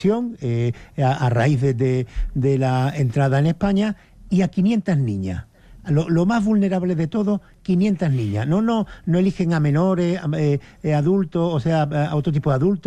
a raíz de la entrada en España, y a 500 niñas. Lo más vulnerable de todo, 500 niñas. No eligen a menores, adultos, o sea, a otro tipo de adultos.